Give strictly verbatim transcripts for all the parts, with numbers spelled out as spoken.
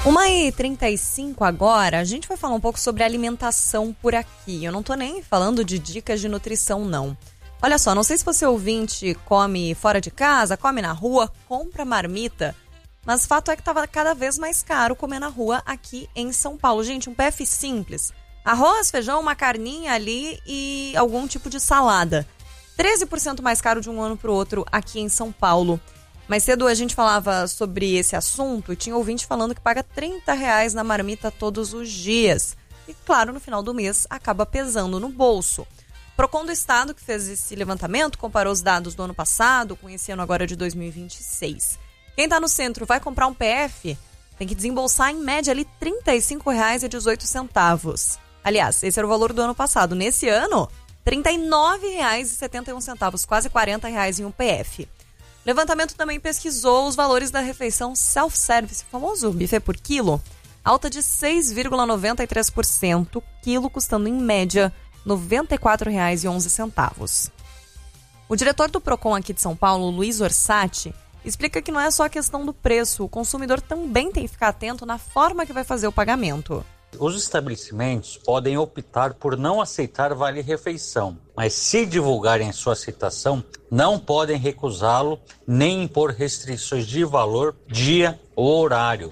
uma e trinta e cinco agora, a gente vai falar um pouco sobre alimentação por aqui. Eu não tô nem falando de dicas de nutrição, não. Olha só, não sei se você ouvinte come fora de casa, come na rua, compra marmita, mas o fato é que tava cada vez mais caro comer na rua aqui em São Paulo. Gente, um P F simples, arroz, feijão, uma carninha ali e algum tipo de salada. treze por cento mais caro de um ano pro outro aqui em São Paulo. Mais cedo a gente falava sobre esse assunto e tinha ouvinte falando que paga trinta reais na marmita todos os dias. E claro, no final do mês acaba pesando no bolso. O Procon do Estado, que fez esse levantamento, comparou os dados do ano passado com esse ano agora de dois mil e vinte e seis. Quem está no centro vai comprar um P F, tem que desembolsar em média ali trinta e cinco reais e dezoito centavos. Aliás, esse era o valor do ano passado. Nesse ano, trinta e nove reais e setenta e um centavos, quase quarenta reais em um P F. O levantamento também pesquisou os valores da refeição self-service, o famoso buffet por quilo, alta de seis vírgula noventa e três por cento, quilo custando em média noventa e quatro reais e onze centavos. O diretor do Procon aqui de São Paulo, Luiz Orsatti, explica que não é só a questão do preço, o consumidor também tem que ficar atento na forma que vai fazer o pagamento. Os estabelecimentos podem optar por não aceitar vale-refeição, mas se divulgarem sua aceitação, não podem recusá-lo nem impor restrições de valor, dia ou horário.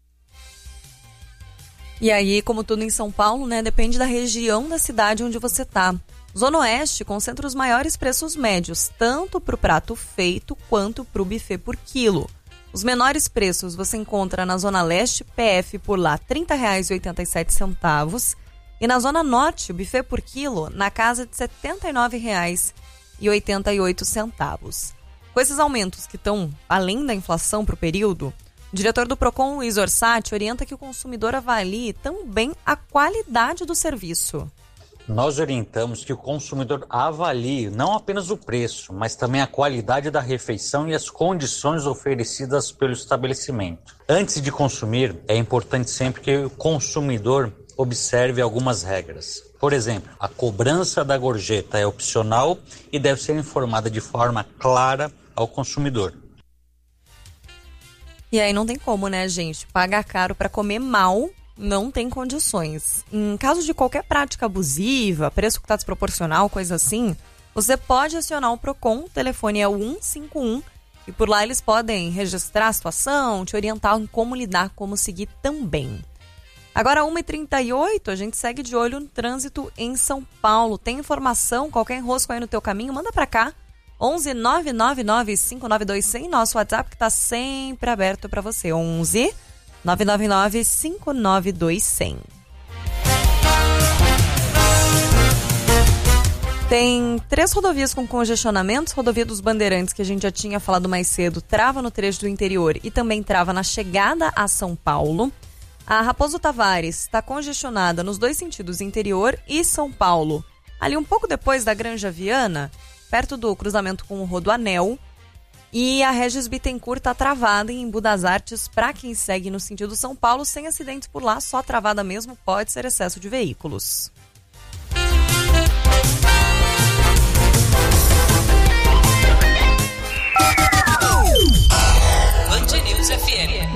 E aí, como tudo em São Paulo, né, depende da região da cidade onde você tá. Zona Oeste concentra os maiores preços médios, tanto para o prato feito quanto para o buffet por quilo. Os menores preços você encontra na Zona Leste, P F por lá trinta reais e oitenta e sete centavos. E na Zona Norte, o buffet por quilo na casa de setenta e nove reais e oitenta e oito centavos. Com esses aumentos que estão além da inflação para o período, o diretor do Procon, Luiz Orsatti, orienta que o consumidor avalie também a qualidade do serviço. Nós orientamos que o consumidor avalie não apenas o preço, mas também a qualidade da refeição e as condições oferecidas pelo estabelecimento. Antes de consumir, é importante sempre que o consumidor observe algumas regras. Por exemplo, a cobrança da gorjeta é opcional e deve ser informada de forma clara ao consumidor. E aí não tem como, né, gente? Pagar caro para comer mal não tem condições. Em caso de qualquer prática abusiva, preço que está desproporcional, coisa assim, você pode acionar o Procon, o telefone é o um cinco um, e por lá eles podem registrar a situação, te orientar em como lidar, como seguir também. Agora, uma e trinta e oito, a gente segue de olho no trânsito em São Paulo. Tem informação, qualquer enrosco aí no teu caminho, manda pra cá. onze nove nove nove cinco nove dois zero zero, nosso WhatsApp que tá sempre aberto para você. onze nove nove nove cinco nove dois zero zero. Tem três rodovias com congestionamentos. Rodovia dos Bandeirantes, que a gente já tinha falado mais cedo, trava no trecho do interior e também trava na chegada a São Paulo. A Raposo Tavares está congestionada nos dois sentidos, interior e São Paulo. Ali um pouco depois da Granja Viana, perto do cruzamento com o Rodoanel. E a Regis Bittencourt está travada em Embu das Artes para quem segue no sentido São Paulo, sem acidentes por lá, só travada mesmo, pode ser excesso de veículos. Band News F M.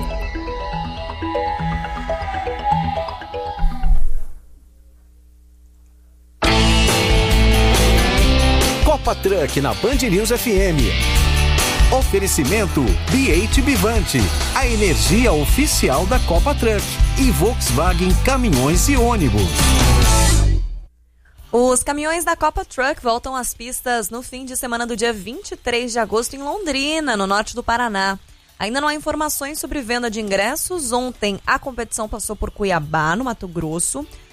Copa Truck na Band News F M. Oferecimento B oito Bivante, a energia oficial da Copa Truck, e Volkswagen Caminhões e Ônibus. Os caminhões da Copa Truck voltam às pistas no fim de semana do dia vinte e três de agosto em Londrina, no norte do Paraná. Ainda não há informações sobre venda de ingressos. Ontem a competição passou por Cuiabá, no Mato Grosso.